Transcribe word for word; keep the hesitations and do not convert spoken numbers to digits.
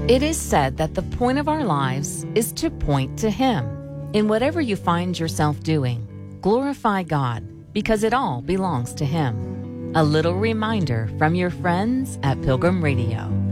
It is said that the point of our lives is to point to Him. In whatever you find yourself doing, glorify God because it all belongs to Him. A little reminder from your friends at Pilgrim Radio.